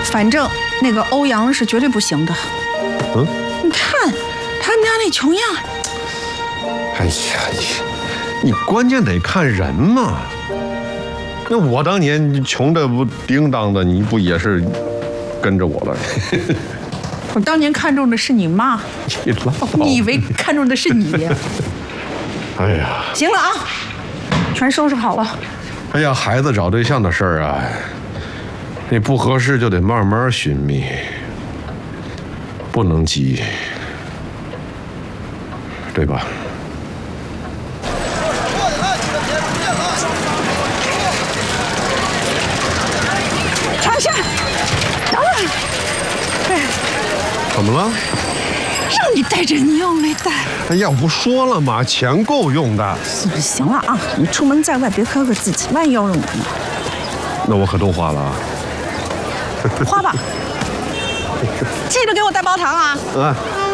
反正那个欧阳是绝对不行的。 嗯， 你看他们家那穷样。 哎呀，你关键得看人嘛。那我当年穷的不叮当的，你不也是跟着我了？ 我当年看中的是你妈，你以为看中的是你？ 哎呀， 行了啊，全收拾好了。 哎呀，孩子找对象的事儿啊，你不合适就得慢慢寻觅，不能急，对吧？ 长夏，等等，哎， 怎么了？ 让你带着你又没带。 哎呀，我不说了吗？钱够用的。 行了啊，你出门在外别苛刻自己，万一要用我呢？ 那我可都花了啊。 花吧，记得给我带包糖啊。 啊。